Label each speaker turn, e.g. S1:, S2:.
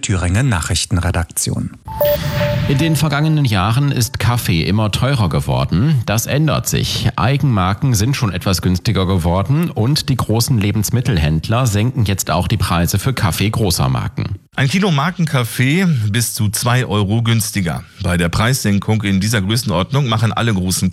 S1: Thüringer Nachrichtenredaktion.
S2: In den vergangenen Jahren ist Kaffee immer teurer geworden. Das ändert sich. Eigenmarken sind schon etwas günstiger geworden und die großen Lebensmittelhändler senken jetzt auch die Preise für Kaffee großer Marken.
S3: Ein Kilo Markenkaffee bis zu 2 € günstiger. Bei der Preissenkung in dieser Größenordnung machen alle großen